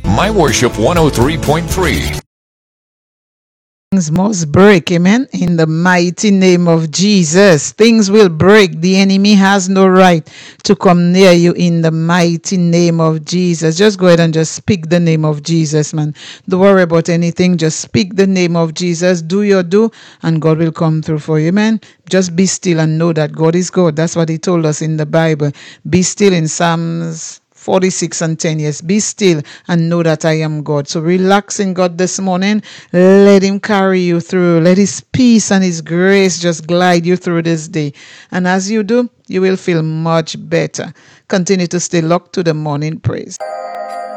My Worship 103.3. Things must break, amen, in the mighty name of Jesus. Things will break. The enemy has no right to come near you in the mighty name of Jesus. Just go ahead and just speak the name of Jesus, man. Don't worry about anything. Just speak the name of Jesus. Do your do, and God will come through for you, amen. Just be still and know that God is God. That's what he told us in the Bible. Be still in Psalms 46 and 10. Yes, be still and know that I am God. So relax in God this morning. Let him carry you through. Let his peace and his grace just glide you through this day. And as you do, you will feel much better. Continue to stay locked to the morning praise.